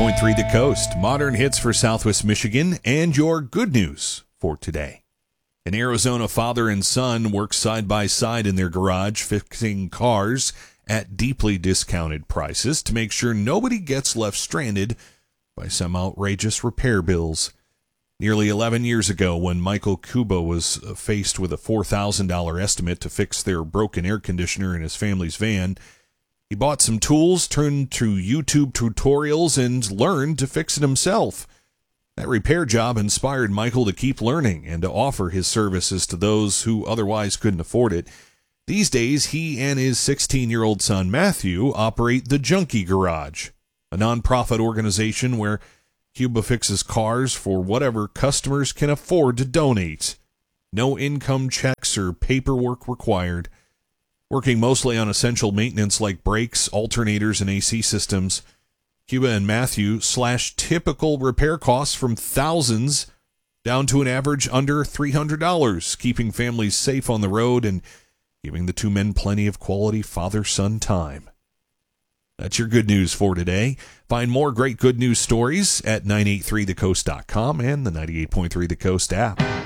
98.3 The Coast, modern hits for Southwest Michigan, and your good news for today. An Arizona father and son work side by side in their garage fixing cars at deeply discounted prices to make sure nobody gets left stranded by some outrageous repair bills. Nearly 11 years ago, when Michael Kuba was faced with a $4,000 estimate to fix their broken air conditioner in his family's van, he bought some tools, turned to YouTube tutorials, and learned to fix it himself. That repair job inspired Michael to keep learning and to offer his services to those who otherwise couldn't afford it. These days, he and his 16-year-old son Matthew operate the Junkie Garage, a nonprofit organization where Cuba fixes cars for whatever customers can afford to donate. No income checks or paperwork required. Working mostly on essential maintenance like brakes, alternators, and AC systems, Cuba and Matthew slashed typical repair costs from thousands down to an average under $300, keeping families safe on the road and giving the two men plenty of quality father-son time. That's your good news for today. Find more great good news stories at 983thecoast.com and the 98.3 The Coast app.